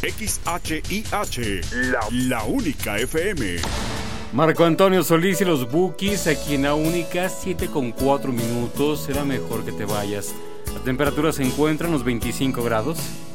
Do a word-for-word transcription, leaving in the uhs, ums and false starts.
X H I H, la, la única F M. Marco Antonio Solís y los Bukis, aquí en La Única, siete con cuatro minutos. Será mejor que te vayas. La temperatura se encuentra en los veinticinco grados.